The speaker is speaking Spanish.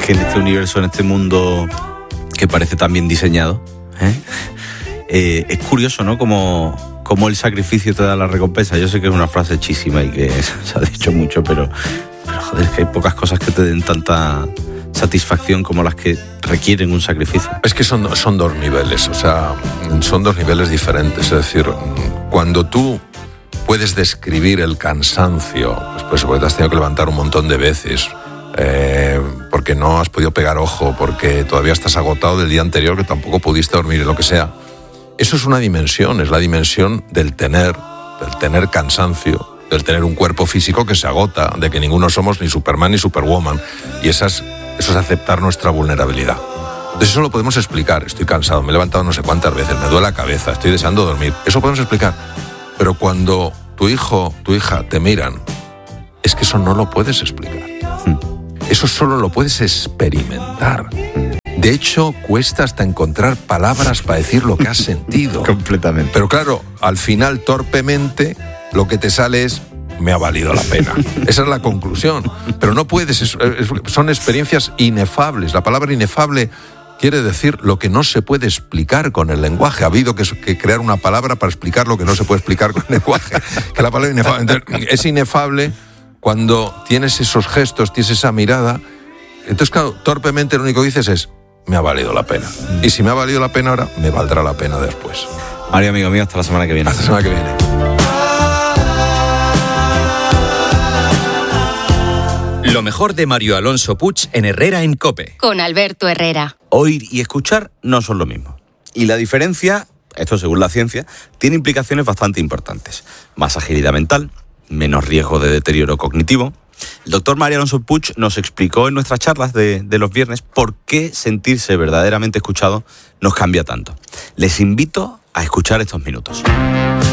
que en este universo, en este mundo que parece tan bien diseñado, es curioso, ¿no? Como el sacrificio te da la recompensa. Yo sé que es una frase hechísima y que se ha dicho mucho, pero joder, es que hay pocas cosas que te den tanta satisfacción como las que requieren un sacrificio. Es que son dos niveles, o sea, son dos niveles diferentes. Es decir, cuando tú puedes describir el cansancio, pues porque te has tenido que levantar un montón de veces, porque no has podido pegar ojo, porque todavía estás agotado del día anterior, que tampoco pudiste dormir, lo que sea. Eso es una dimensión, es la dimensión del tener cansancio, del tener un cuerpo físico que se agota, de que ninguno somos ni Superman ni Superwoman. Y eso es aceptar nuestra vulnerabilidad. Entonces eso lo podemos explicar. Estoy cansado, me he levantado no sé cuántas veces, me duele la cabeza, estoy deseando dormir. Eso podemos explicar. Pero cuando tu hijo, tu hija te miran, es que eso no lo puedes explicar. Eso solo lo puedes experimentar. De hecho, cuesta hasta encontrar palabras para decir lo que has sentido. Completamente. Pero claro, al final, torpemente, lo que te sale es: me ha valido la pena. Esa es la conclusión. Pero no puedes, son experiencias inefables. La palabra inefable quiere decir lo que no se puede explicar con el lenguaje. Ha habido que crear una palabra para explicar lo que no se puede explicar con el lenguaje. Que la palabra inefable. Entonces, es inefable cuando tienes esos gestos, tienes esa mirada. Entonces, claro, torpemente lo único que dices es: me ha valido la pena. Y si me ha valido la pena ahora, me valdrá la pena después. Mario, amigo mío, hasta la semana que viene. Hasta la semana que viene. Lo mejor de Mario Alonso Puig en Herrera en COPE. Con Alberto Herrera. Oír y escuchar no son lo mismo. Y la diferencia, esto según la ciencia, tiene implicaciones bastante importantes. Más agilidad mental, menos riesgo de deterioro cognitivo. El doctor Mario Alonso Puig nos explicó en nuestras charlas de los viernes por qué sentirse verdaderamente escuchado nos cambia tanto. Les invito a escuchar estos minutos.